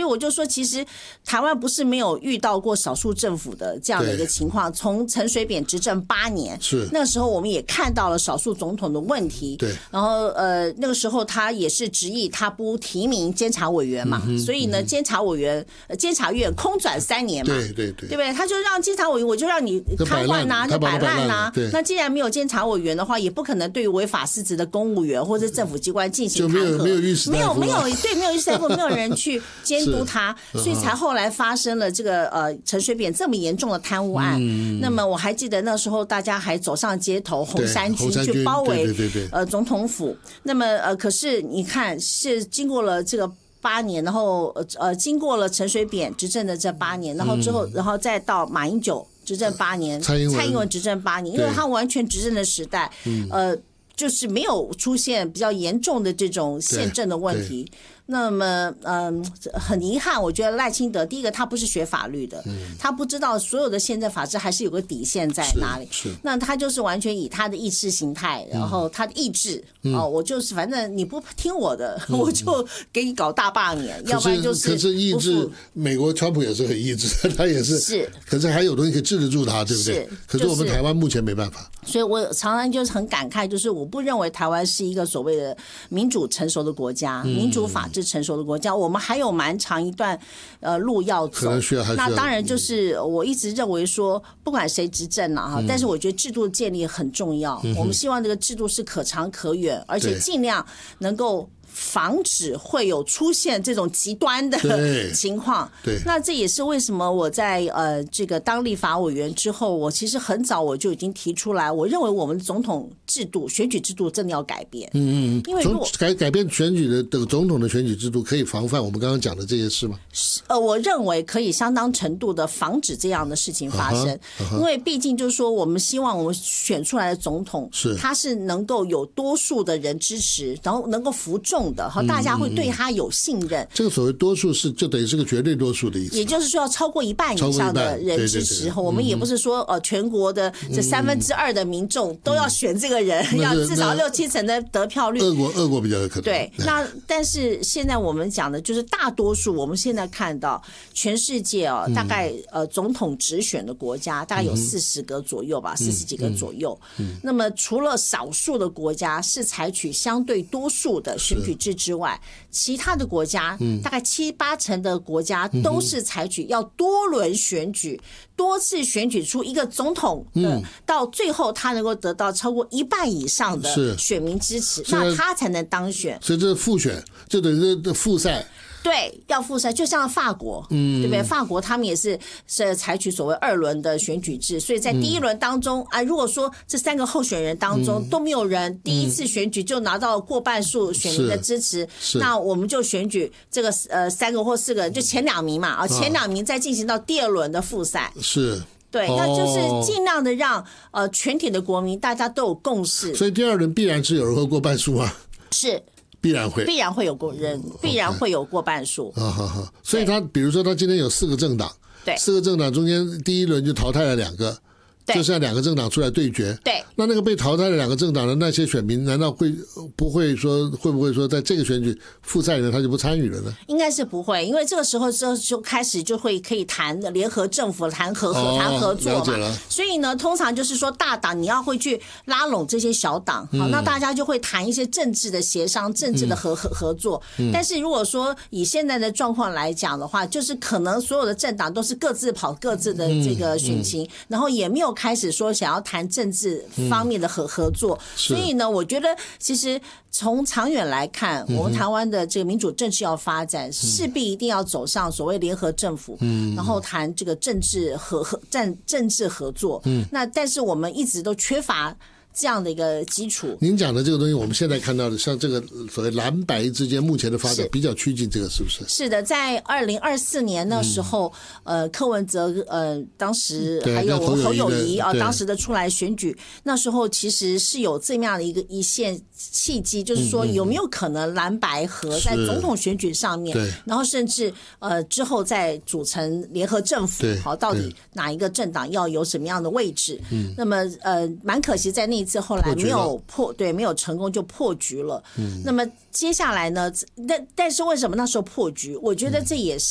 以我就说，其实台湾不是没有遇到过少数政府的这样的一个情况。从陈水扁执政8年， 是那个时候我们也看到了少数总统的问题。 对， 然后那个时候他也是执意他不提名监察委员嘛，所以呢，监察院空转3年嘛， 对不对？他就让监察委员，我就让你瘫痪啊，就摆烂啊。那既然没有监察委员的话，也不可能对于违法失职的公务员或者政府机关进行弹劾， 没有御史大夫， 没有御史大夫，没有人去监督他，所以才后来发生了这个陈水扁这么严重的贪污案。那么我还记得那时候大家还走上街头，红衫军去包围总统府。那么可是你看，是经过了这个8年，然后经过了陈水扁执政的这8年，然后之后，然后再到马英九执政8年，蔡英文执政8年，因为他完全执政的时代，就是没有出现比较严重的这种宪政的问题。那么很遗憾，我觉得赖清德第一个他不是学法律的，他不知道所有的宪政法治还是有个底线在哪里。那他就是完全以他的意识形态，然后他的意志我就是反正你不听我的，我就给你搞大罢免，要不然就是可是意志，美国川普也是很意志，他也是，可是还有东西可以治得住他，对不对？可是我们台湾目前没办法。 所以我常常就是很感慨，就是我不认为台湾是一个所谓的民主成熟的国家，民主法治成熟的国家，我们还有蛮长一段路要走。那当然就是我一直认为说，不管谁执政啊，但是我觉得制度建立很重要。我们希望这个制度是可长可远，而且尽量能够防止会有出现这种极端的情况。 对， 那这也是为什么我在这个当立法委员之后，我其实很早我就已经提出来，我认为我们总统制度、选举制度真的要改变。因为如果改变选举的总统的选举制度，可以防范我们刚刚讲的这些事吗？ 我认为可以相当程度的防止这样的事情发生。因为毕竟就是说，我们希望我们选出来的总统，他是能够有多数的人支持，然后能够服众的，大家会对他有信任。这个所谓多数是就等于是个绝对多数的意思， 也就是说要超过1半以上的人支持。我们也不是说全国的这2/3的民众都要选这个人，要至少6-7成的得票率。 俄国比较有可能。 对，那但是现在我们讲的就是大多数，我们现在看到全世界大概总统直选的国家大概有40个左右吧，40几个左右。那么除了少数的国家是采取相对多数的选举制之外，其他的国家大概7-8成的国家都是采取要多轮选举，多次选举出一个总统到最后他能够得到超过1半以上的选民支持，那他才能当选。 所以这是复选，就等于是复赛。 对，要复赛，就像法国，对不对？法国他们也是采取所谓2轮的选举制，所以在第1轮当中如果说这3个候选人当中都没有人第一次选举就拿到过半数选民的支持，那我们就选举这个3个或4个人，就前2名嘛，前2名再进行到第2轮的复赛。 是。 对，那就是尽量的让全体的国民大家都有共识。 所以第2轮必然是有人会过半数啊。 是。 必然会有必然会有过半数。 所以他比如说他今天有4个政党，对，4个政党中间第1轮就淘汰了2个。就剩下2个政党出来对决。对，那个被淘汰的2个政党的那些选民，难道会不会说在这个选举复赛呢他就不参与了呢？ 应该是不会，因为这个时候就开始就会可以谈联合政府、谈合作嘛。所以呢，通常就是说大党你要会去拉拢这些小党，好，那大家就会谈一些政治的协商、政治的合作。但是如果说以现在的状况来讲的话，就是可能所有的政党都是各自跑各自的这个选情，然后也没有开始说想要谈政治方面的合作。所以呢，我觉得其实从长远来看，我们台湾的这个民主政治要发展，势必一定要走上所谓联合政府，然后谈这个政治合作。那但是我们一直都缺乏这样的一个基础。 您讲的这个东西，我们现在看到的，像这个所谓蓝白之间目前的发展比较趋近，这个是不是？ 是的，在2024年那时候，柯文哲当时还有侯友宜当时的出来选举，那时候其实是有这么样的一线契机，就是说有没有可能蓝白合在总统选举上面，然后甚至之后再组成联合政府，好，到底哪一个政党要有什么样的位置？那么蛮可惜在那一次后来没有成功就破局了。那么接下来呢？但是为什么那时候破局？我觉得这也是